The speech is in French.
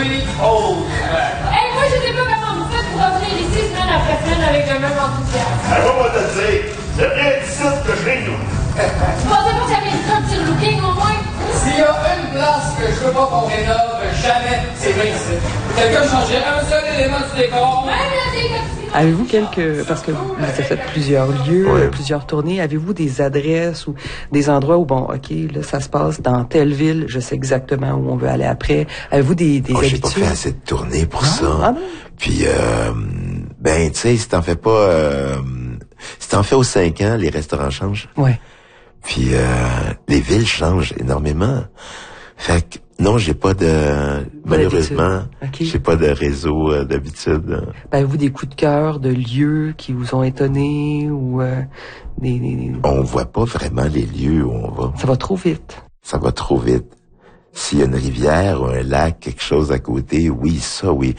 sweet old man. Hey, moi, je sais pas comment vous faites pour revenir ici semaine après semaine avec le même enthousiasme. Alors, on va te dire, c'est rien d'ici que chez nous. Vous pensez pas que ça mériterait un petit looking au moins? S'il y a une place que je veux pas qu'on rénove, jamais, c'est bien ici. Quelqu'un changerait un seul élément du décor. Même la décoration. Avez-vous parce que vous avez fait plusieurs lieux, plusieurs tournées, avez-vous des adresses ou des endroits où, bon, OK, là, ça se passe dans telle ville, je sais exactement où on veut aller après. Avez-vous des habitudes? J'ai pas fait assez de tournées pour ça. Ah non? Puis, tu sais, si t'en fais aux 5 ans, les restaurants changent. Ouais. Puis, les villes changent énormément. Fait que, non, j'ai pas malheureusement, j'ai pas de réseau d'habitude. Avez-vous des coups de cœur de lieux qui vous ont étonné ou On voit pas vraiment les lieux où on va. Ça va trop vite. Ça va trop vite. S'il y a une rivière ou un lac, quelque chose à côté, oui, ça, oui.